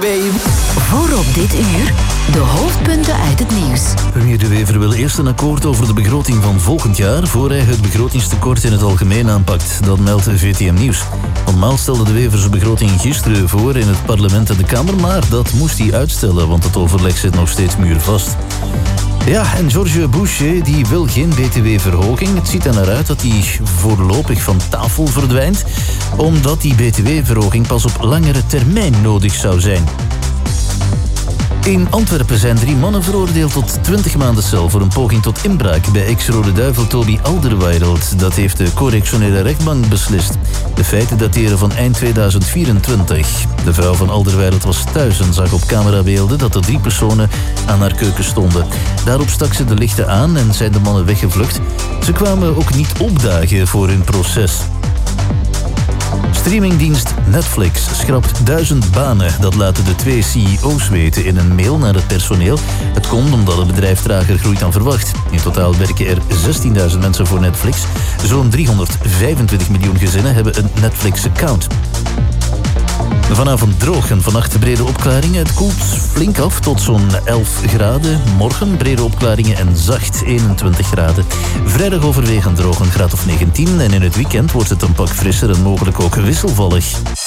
Voor op dit uur de hoofdpunten uit het nieuws. Premier De Wever wil eerst een akkoord over de begroting van volgend jaar voor hij het begrotingstekort in het algemeen aanpakt. Dat meldt VTM Nieuws. Normaal stelde De Wever zijn begroting gisteren voor in het parlement en de Kamer, maar dat moest hij uitstellen, want het overleg zit nog steeds muurvast. Ja, en George Bush die wil geen btw-verhoging. Het ziet er naar uit dat hij voorlopig van tafel verdwijnt, omdat die btw-verhoging pas op langere termijn nodig zou zijn. In Antwerpen zijn 3 mannen veroordeeld tot 20 maanden cel voor een poging tot inbraak bij ex-Rode Duivel Toby Alderweireld. Dat heeft de correctionele rechtbank beslist. De feiten dateren van eind 2024. De vrouw van Alderweireld was thuis en zag op camerabeelden dat er 3 personen aan haar keuken stonden. Daarop stak ze de lichten aan en zijn de mannen weggevlucht. Ze kwamen ook niet opdagen voor hun proces. Streamingdienst Netflix schrapt 1000 banen. Dat laten de 2 CEO's weten in een mail naar het personeel. Het komt omdat het bedrijf trager groeit dan verwacht. In totaal werken er 16.000 mensen voor Netflix. Zo'n 325 miljoen gezinnen hebben een Netflix-account. Vanavond droog en vannacht brede opklaringen. Het koelt flink af tot zo'n 11 graden. Morgen brede opklaringen en zacht 21 graden. Vrijdag overwegend droog, een graad of 19. En in het weekend wordt het een pak frisser en mogelijk ook wisselvallig.